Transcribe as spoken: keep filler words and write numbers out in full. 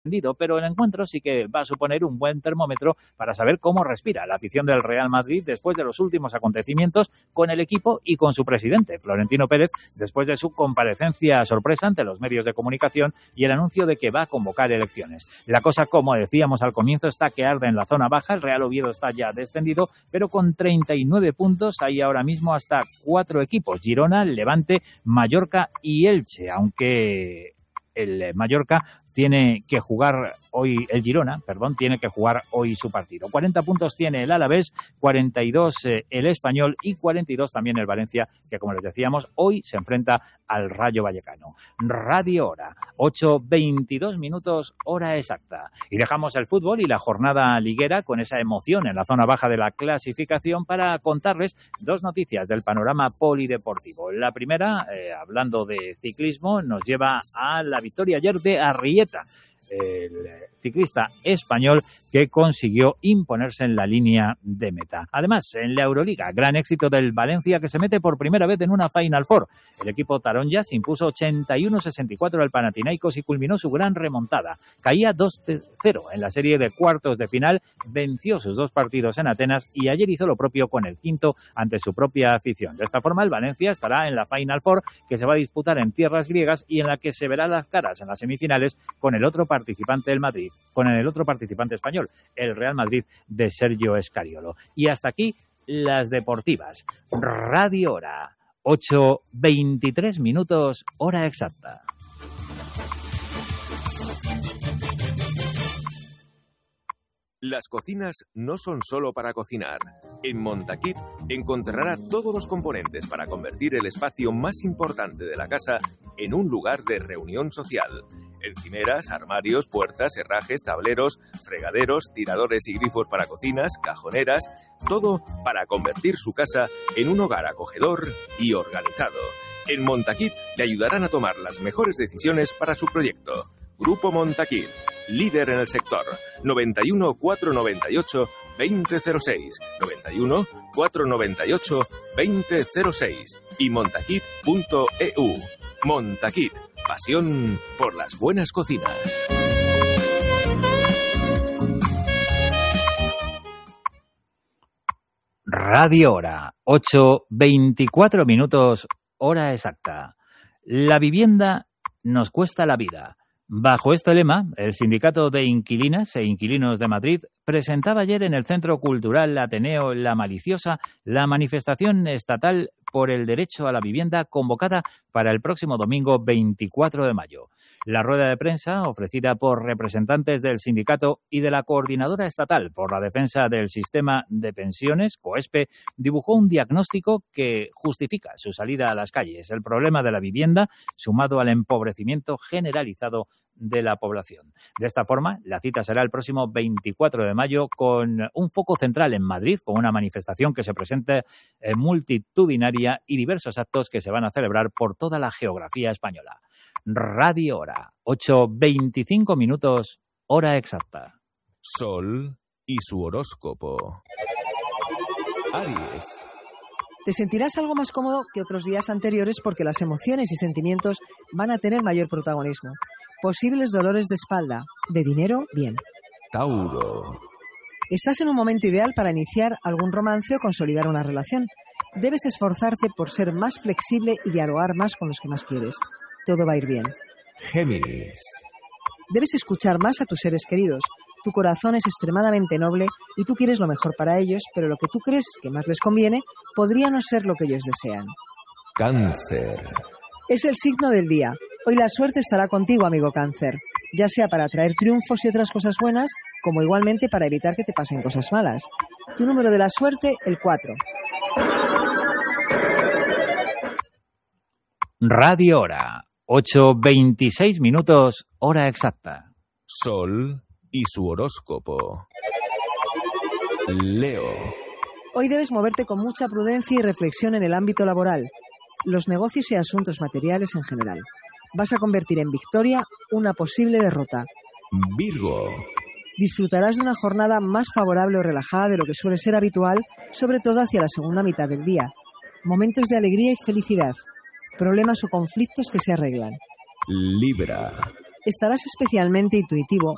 pero el encuentro sí que va a suponer un buen termómetro para saber cómo respira la afición del Real Madrid después de los últimos acontecimientos con el equipo y con su presidente, Florentino Pérez, después de su comparecencia sorpresa ante los medios de comunicación y el anuncio de que va a convocar elecciones. La cosa, como decíamos al comienzo, está que arde en la zona baja. El Real Oviedo está ya descendido, pero con treinta y nueve puntos hay ahora mismo hasta cuatro equipos: Girona, Levante, Mallorca y Elche, aunque el Mallorca tiene que jugar hoy, el Girona, perdón, tiene que jugar hoy su partido. cuarenta puntos tiene el Alavés, cuarenta y dos eh, el Español y cuarenta y dos también el Valencia, que como les decíamos, hoy se enfrenta al Rayo Vallecano. Radio Hora, ocho veintidós minutos, hora exacta. Y dejamos el fútbol y la jornada liguera con esa emoción en la zona baja de la clasificación para contarles dos noticias del panorama polideportivo. La primera, eh, hablando de ciclismo, nos lleva a la victoria ayer de Arrieta, el ciclista español que consiguió imponerse en la línea de meta. Además, en la Euroliga, gran éxito del Valencia, que se mete por primera vez en una Final Four. El equipo taronja se impuso ochenta y uno a sesenta y cuatro al Panathinaikos y culminó su gran remontada. Caía dos cero en la serie de cuartos de final, venció sus dos partidos en Atenas y ayer hizo lo propio con el quinto ante su propia afición. De esta forma, el Valencia estará en la Final Four, que se va a disputar en tierras griegas y en la que se verán las caras en las semifinales con el otro participante del Madrid, con el otro participante español, el Real Madrid de Sergio Escariolo. Y hasta aquí las deportivas. Radio Hora, ocho veintitrés minutos, hora exacta. Las cocinas no son solo para cocinar. En Montaquit encontrará todos los componentes para convertir el espacio más importante de la casa en un lugar de reunión social. Encimeras, armarios, puertas, herrajes, tableros, fregaderos, tiradores y grifos para cocinas, cajoneras, todo para convertir su casa en un hogar acogedor y organizado. En Montaquit le ayudarán a tomar las mejores decisiones para su proyecto. Grupo Montaquit, líder en el sector. noventa y uno, cuatrocientos noventa y ocho, veinte cero seis. noventa y uno, cuatrocientos noventa y ocho, veinte cero seis. Y montaquit punto e u. Montaquit, pasión por las buenas cocinas. Radio Hora, ocho veinticuatro minutos, hora exacta. La vivienda nos cuesta la vida. Bajo este lema, el Sindicato de Inquilinas e Inquilinos de Madrid presentaba ayer en el Centro Cultural Ateneo La Maliciosa la manifestación estatal por el derecho a la vivienda convocada para el próximo domingo veinticuatro de mayo. La rueda de prensa, ofrecida por representantes del sindicato y de la Coordinadora Estatal por la Defensa del Sistema de Pensiones, COESPE, dibujó un diagnóstico que justifica su salida a las calles. El problema de la vivienda, sumado al empobrecimiento generalizado de la población. De esta forma, la cita será el próximo veinticuatro de mayo con un foco central en Madrid, con una manifestación que se presente eh, multitudinaria y diversos actos que se van a celebrar por toda la geografía española. Radio Hora, ocho veinticinco minutos, hora exacta. Sol y su horóscopo. Aries. Te sentirás algo más cómodo que otros días anteriores porque las emociones y sentimientos van a tener mayor protagonismo. Posibles dolores de espalda. De dinero, bien. Tauro. Estás en un momento ideal para iniciar algún romance o consolidar una relación. Debes esforzarte por ser más flexible y dialogar más con los que más quieres. Todo va a ir bien. Géminis. Debes escuchar más a tus seres queridos. Tu corazón es extremadamente noble y tú quieres lo mejor para ellos, pero lo que tú crees que más les conviene podría no ser lo que ellos desean. Cáncer. Es el signo del día. Hoy la suerte estará contigo, amigo Cáncer, ya sea para traer triunfos y otras cosas buenas, como igualmente para evitar que te pasen cosas malas. Tu número de la suerte, el cuatro. Radio Hora, ocho veintiséis minutos, hora exacta. Sol y su horóscopo. Leo. Hoy debes moverte con mucha prudencia y reflexión en el ámbito laboral, los negocios y asuntos materiales en general. Vas a convertir en victoria una posible derrota. Virgo. Disfrutarás de una jornada más favorable o relajada de lo que suele ser habitual, sobre todo hacia la segunda mitad del día. Momentos de alegría y felicidad. Problemas o conflictos que se arreglan. Libra. Estarás especialmente intuitivo